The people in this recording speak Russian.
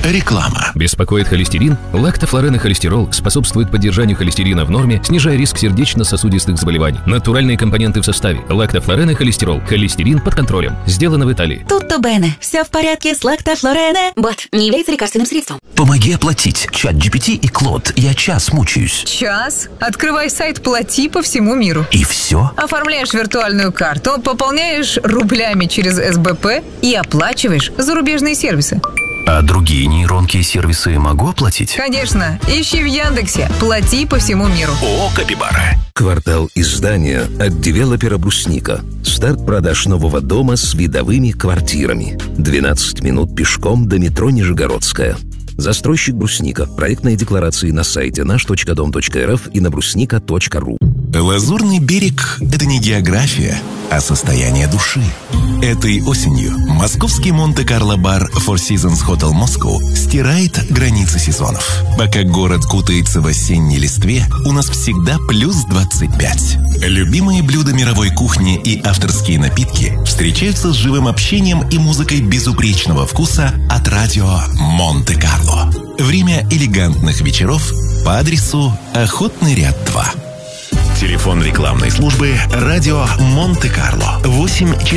Реклама. Беспокоит холестерин? Лактофлорен и холестерол способствуют поддержанию холестерина в норме, снижая риск сердечно-сосудистых заболеваний. Натуральные компоненты в составе. Лактофлорен и холестерол. Холестерин под контролем. Сделано в Италии. Tutto bene. Все в порядке с лактофлорене. Бот не является лекарственным средством. Помоги оплатить. ChatGPT и Клод. Я час мучаюсь. Час? Открывай сайт «Плати» по всему миру. И все? Оформляешь виртуальную карту, пополняешь рублями через СБП и оплачиваешь зарубежные сервисы. А другие нейронки и сервисы могу оплатить? Конечно. Ищи в Яндексе «Плати по всему миру». О, Капибара. Квартал издания от девелопера «Брусника». Старт продаж нового дома с видовыми квартирами. 12 минут пешком до метро Нижегородская. Застройщик «Брусника». Проектные декларации на сайте наш.дом.рф и на брусника.ру. Лазурный берег – это не география, а состояние души. Этой осенью московский Монте-Карло-бар Four Seasons Hotel Moscow стирает границы сезонов. Пока город кутается в осенней листве, у нас всегда плюс 25. Любимые блюда мировой кухни и авторские напитки встречаются с живым общением и музыкой безупречного вкуса от радио Монте-Карло. Время элегантных вечеров по адресу Охотный ряд 2. Телефон рекламной службы «Радио Монте-Карло» 8